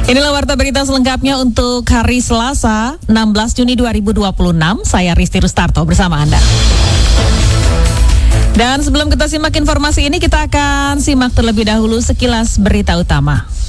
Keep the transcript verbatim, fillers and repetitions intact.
Inilah warta berita selengkapnya untuk hari Selasa, enam belas Juni dua ribu dua puluh enam. Saya Risti Rustarto bersama Anda. Dan sebelum kita simak informasi ini, kita akan simak terlebih dahulu sekilas berita utama.